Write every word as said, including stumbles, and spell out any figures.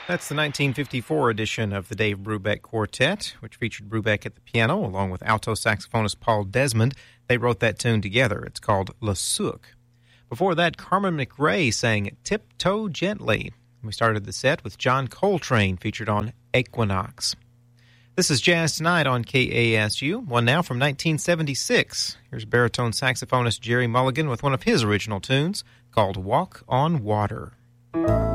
That's the nineteen fifty-four edition of the Dave Brubeck Quartet, which featured Brubeck at the piano along with alto saxophonist Paul Desmond. They wrote that tune together. It's called Le Souk. Before that, Carmen McRae sang Tiptoe Gently. We started the set with John Coltrane featured on Equinox. This is Jazz Tonight on K A S U, one now from nineteen seventy-six. Here's baritone saxophonist Jerry Mulligan with one of his original tunes called Walk on Water.